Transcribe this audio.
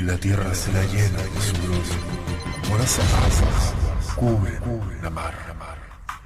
la tierra se la llena de sudor. Moras amasas cubren la mar.